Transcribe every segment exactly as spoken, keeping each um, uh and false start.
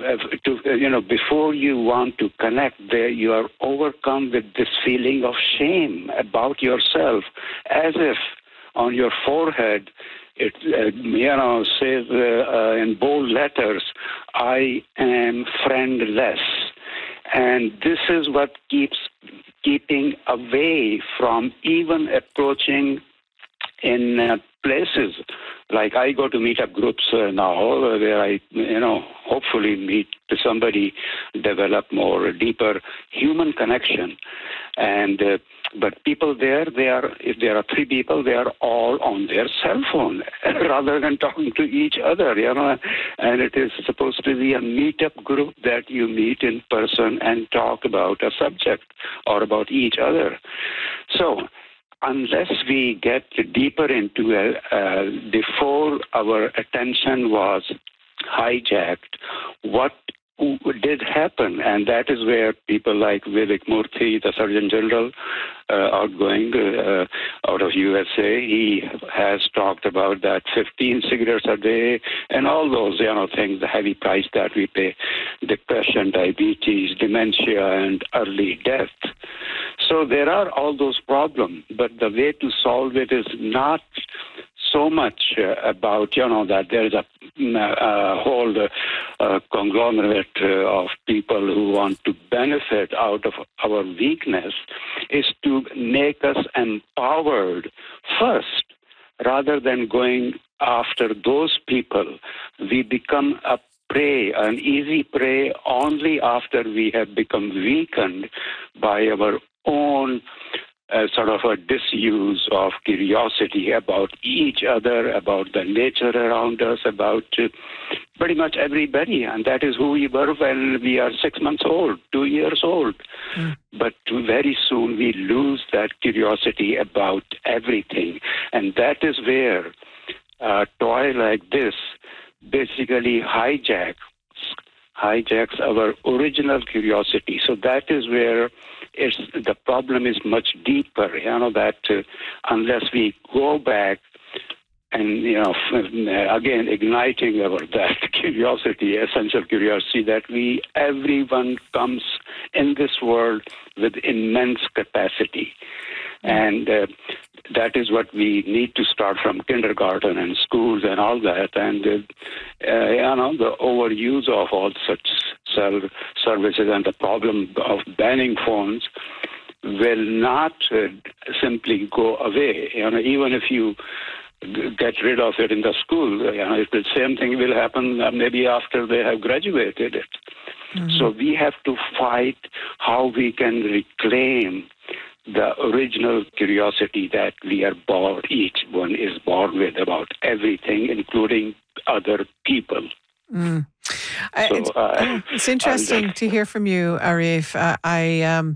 to, you know, before you want to connect, there you are overcome with this feeling of shame about yourself, as if on your forehead it, uh, you know, says uh, uh, in bold letters, "I am friendless." And this is what keeps keeping away from even approaching in uh, places. Like I go to meetup groups uh, now where I, you know, hopefully meet somebody, develop more deeper human connection. And uh, but people there, they are, if there are three people, they are all on their cell phone rather than talking to each other, you know. And it is supposed to be a meetup group that you meet in person and talk about a subject or about each other. So unless we get deeper into it, uh, before our attention was hijacked, what did happen? And that is where people like Vivek Murthy, the Surgeon General, uh, outgoing uh, out of U S A, he has talked about that fifteen cigarettes a day and all those, you know, things, the heavy price that we pay, depression, diabetes, dementia, and early death. So there are all those problems, but the way to solve it is not so much uh, about, you know, that there is a, a whole uh, conglomerate uh, of people who want to benefit out of our weakness, is to make us empowered first, rather than going after those people. We become a prey, an easy prey, only after we have become weakened by our own Uh, sort of a disuse of curiosity about each other, about the nature around us, about uh, pretty much everybody. And that is who we were when we are six months old, two years old. Mm. But very soon we lose that curiosity about everything. And that is where a toy like this basically hijacks, hijacks our original curiosity. So that is where it's, the problem is much deeper, you know, that uh, unless we go back and, you know, again, igniting our that curiosity, essential curiosity, that we, everyone comes in this world with immense capacity. And uh, that is what we need to start from kindergarten and schools and all that. And, uh, uh, you know, the overuse of all such services and the problem of banning phones will not uh, simply go away. You know, even if you get rid of it in the school, you know, the same thing will happen uh, maybe after they have graduated it. Mm-hmm. So we have to fight how we can reclaim the original curiosity that we are born, each one is born with, about everything, including other people. Mm. So, it's, uh, it's interesting to hear from you, Arif. Uh, I um,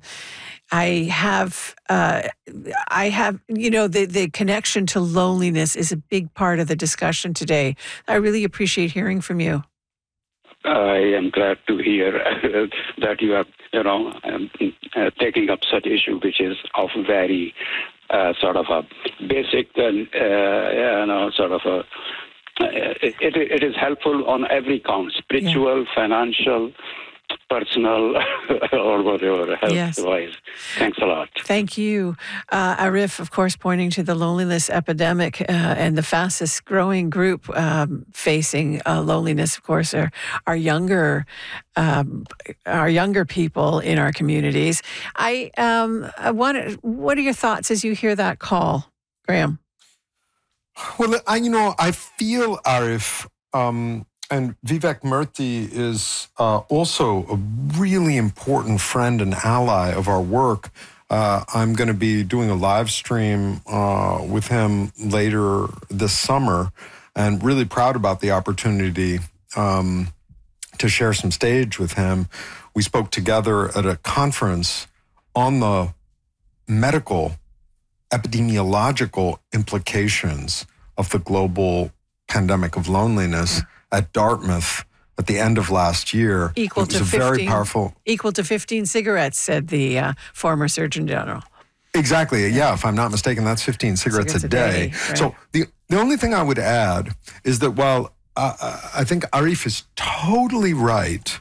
I have uh, I have you know the the connection to loneliness is a big part of the discussion today. I really appreciate hearing from you. I am glad to hear uh, that you are, you know, um, uh, taking up such issue, which is of very uh, sort of a basic, uh, you know, sort of a. Uh, it, it, it is helpful on every count: spiritual, yeah. financial, personal, or whatever, health-wise. Yes. Thanks a lot. Thank you. Uh, Arif, of course, pointing to the loneliness epidemic uh, and the fastest growing group um, facing uh, loneliness, of course, are, are younger um, are younger people in our communities. I, um, I want. What are your thoughts as you hear that call, Graham? Well, I, you know, I feel, Arif, um, and Vivek Murthy is uh, also a really important friend and ally of our work. Uh, I'm going to be doing a live stream uh, with him later this summer, and really proud about the opportunity um, to share some stage with him. We spoke together at a conference on the medical epidemiological implications of the global pandemic of loneliness at Dartmouth at the end of last year. Equal it was to a fifteen, very powerful, equal to fifteen cigarettes, said the uh, former Surgeon General. Exactly. Yeah. yeah, if I'm not mistaken, that's fifteen cigarettes, cigarettes a day. A day right. So the the only thing I would add is that while uh, I think Arif is totally right